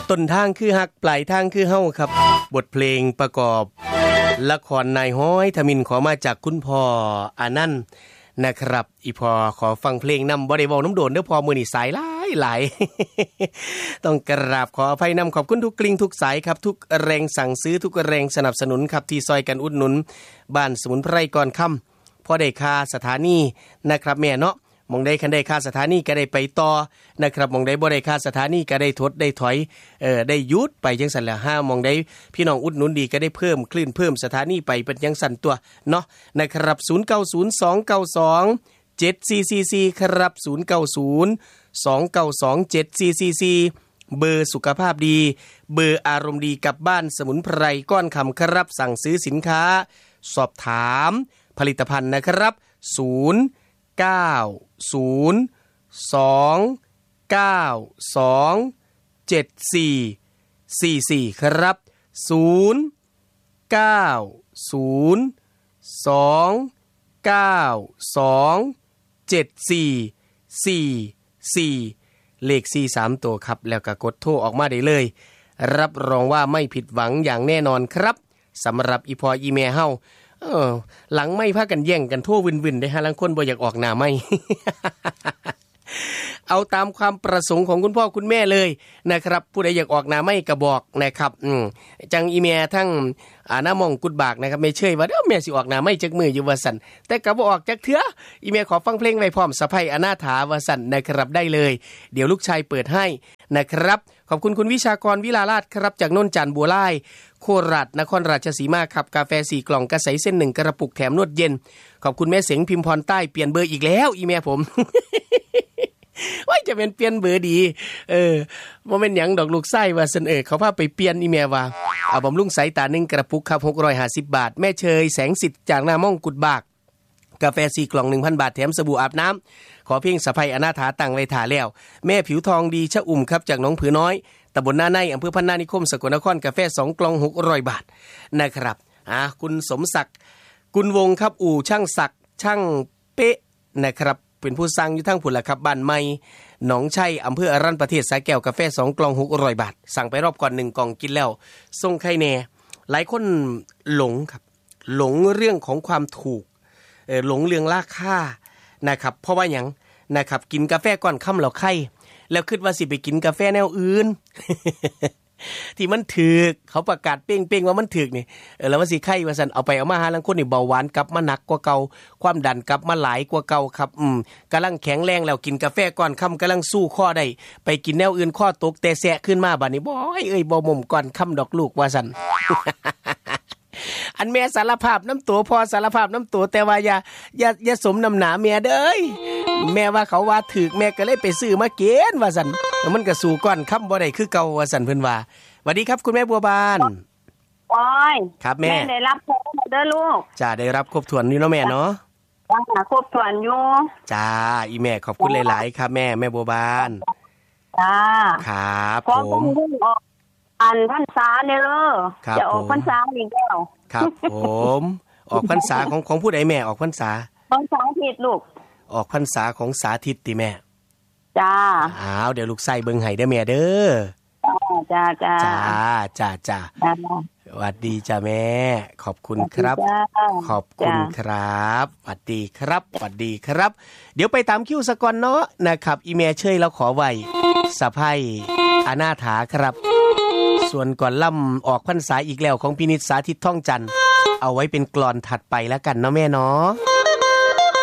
ต้นทางคือฮักปลายทางคือเฮาครับบทเพลงประกอบละครนายฮ้อยทมินขอมาจากคุณพ่ออานันต์นะครับอีพอขอฟังเพลงนำบ่ได้เว้าน้ำโดนเด้อพอมื้อนี้สายหลาย ต้องกราบขออภัยนำขอบคุณทุกกลิ่งทุกสายครับทุกแรงสั่งซื้อทุกแรงสนับสนุนครับที่ซอยกันอุดหนุนบ้านสมุนไพรก่อนค่ำพอได้ค่าสถานีนะครับแม่เนาะมองได้คันได้ค่าสถานีก็ได้ไปต่อนะครับมองได้บ่ได้ค่าสถานีก็ได้ทดได้ถอยได้ยุดไปจังซั่นแหละห้ามองได้พี่น้องอุดหนุนดีก็ได้เพิ่มคลื่นเพิ่มสถานีไปเป็นจังซั่นตัวเนาะนะครับ0902927444ครับ0902927444เบอร์สุขภาพดีเบอร์อารมณ์ดีกับบ้านสมุนไพรก้อนคำครับสั่งซื้อสินค้าสอบถามผลิตภัณฑ์นะครับ0902927444ครับ0902927444เลข43ตัวครับแล้วก็กดโทรออกมาได้เลยรับรองว่าไม่ผิดหวังอย่างแน่นอนครับสำหรับอีพออีเมเฮาหลังไม่พากันแย่งกันโทรวินๆได้ฮะลังคนบ่อยากออกหน้าไม่ เอาตามความประสงค์ของคุณพ่อคุณแม่เลยนะครับผู้ใดอยากออกหน้าไม่ก็บอกนะครับจังอีเมทั้งหน้ามองกุดบากนะครับไม่เชื่อว่าเดี๋ยวแม่สิออกหน้าไม่จักมืออยู่ว่าสั่นแต่ก็บ่ออกจักเถื่ออีเมขอฟังเพลงไว้พร้อมสะใภ้อนาถาว่าสั่นนะครับได้เลยเดี๋ยวลูกชายเปิดให้นะครับขอบคุณคุณวิชากรวิลาราชครับจากโน่นจันทบัวลายโคราชนครราชสีมาครับกาแฟ4กล่องกระใสเส้น1กระปุกแถมนวดเย็นขอบคุณแม่เสงพิมพรใต้เปลี่ยนเบอร์อีกแล้วอีเมผม ว่าจะเป็นเปลี่ยนเบอร์ดีบ่แม่นหยังดอกลูกไส้ว่าซั่นเขาพาไปเปลี่ยนอีเมว่าเอาบำรุงสายตา1กระปุกครับ650บาทแม่เชยแสงสิทธิ์จากหน้าม่องกุดบากกาแฟ4กล่อง 1,000 บาทแถมสบู่อาบน้ำขอเพียงสะใภ้อนาถาตั้งไว้ท่าแล้วแม่ผิวทองดีชะอุ่มครับจากหนองผือน้อยตำบลนาในอำเภอพนานิคมสกลนครกาแฟ2กล่อง600บาทนะครับคุณสมศักดิ์กุลวงครับอู่ช่างศักดิ์ช่างเป๊ะนะครับเป็นผู้สั่งอยู่ทั้งผุนละครับบ้านใหม่หนองชัยอำเภออรัญประเทศสายแก้วกาแฟ2กล่อง600บาทสั่งไปรอบก่อน1กล่องกินแล้วส่งใครแน่หลายคนหลงครับหลงเรื่องของความถูกหลงเรื่องราคานะครับเพราะว่าหยังนะครับกินกาแฟก่อนค่ำแล้วไข้แล้วคิดว่าสิไปกินกาแฟแนวอื่น ที่มันถูกเขาประกาศเป้งๆว่ามันถูกนี่แล้วว่าสิไข้ว่าซั่นเอาไปเอามาหาลังคนนี่เบาหวานกลับมาหนักกว่าเก่าความดันกลับมาหลายกว่าเก่าครับกำลังแข็งแรงแล้วกินกาแฟก่อนค่ำกำลังสู้ข้อได้ไปกินแนวอื่นข้อตกแต่แสะขึ้นมาบัดนี้บ่บ่มุมก่อนค่ำดอกลูกว่าซั่น อันแม่สารภาพน้ำตัวพอสารภาพน้ำตัวแต่ว่าอย่าสมน้ำหนาแม่เด้อแม่ว่าเขาว่าถูกแม่ก็เลยไปซื้อมาเกณฑ์ว่าซั่นมันก็สู้ก่อนค่ำบ่ได้คือเก่าว่าซั่นเพิ่นว่าสวัสดีครับคุณแม่บัวบานโอ้ยครับแม่ได้รับครบเด้อลูกจ้าได้รับครบถ้วนอยู่เนาะแม่เนาะครบถ้วนอยู่จ้าอีแม่ขอบคุณหลายๆครับแม่บัวบานจ้าครับผมอันพรรษาเด้อจะออกพรรษาอีกแล้วครับผมออกพรรษาของผู้ใดแม่ออกพรรษาของสาธิตลูกออกพรรษาของสาธิตติแม่จ้าเดี๋ยวลูกไส้เบิ่งให้เด้อแม่เด้อจ้าสวัสดีจ้าแม่ขอบคุณครับขอบคุณครับสวัสดีครับเดี๋ยวไปตามคิวสะก่อนเนาะนะครับอีเมลเชยแล้วขอไว้สะใภ้อนาถาครับส่วนก่อนล่ำออกพรรษาอีกแล้วของพินิจสาธิตท่องจันทร์เอาไว้เป็นกลอนถัดไปแล้วกันเนาะแม่เนาะ